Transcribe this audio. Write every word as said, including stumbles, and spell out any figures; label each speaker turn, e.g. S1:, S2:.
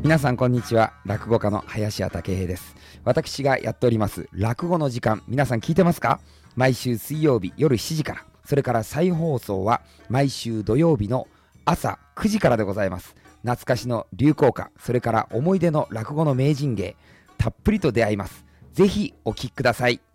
S1: 皆さんこんにちは。落語家の林家武平です。私がやっております落語の時間、皆さん聞いてますか？毎週水曜日夜しちじから、それから再放送は毎週土曜日の朝くじからでございます。懐かしの流行歌、それから思い出の落語の名人芸、たっぷりと出会います。ぜひお聞きください。